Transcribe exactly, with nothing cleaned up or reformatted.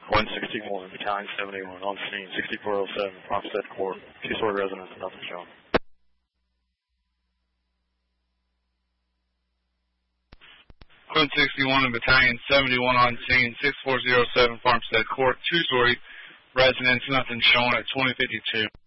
one sixty-one, Battalion seventy-one, on scene, sixty-four oh seven, Farmstead Court, two-story residence, nothing shown. one sixty-one and Battalion seventy-one on scene, sixty-four oh seven, Farmstead Court, two-story residence, nothing shown at twenty fifty-two.